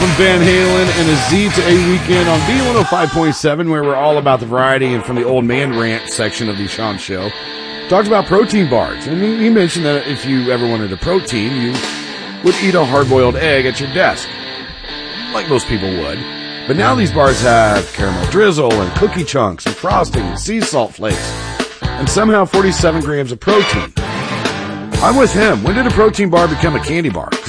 From Van Halen and a Z to A Weekend on B105.7, where we're all about the variety, and from the old man rant section of the Sean Show, talked about protein bars. And he mentioned that if you ever wanted a protein, you would eat a hard-boiled egg at your desk, like most people would. But now these bars have caramel drizzle and cookie chunks and frosting and sea salt flakes, and somehow 47 grams of protein. I'm with him. When did a protein bar become a candy bar?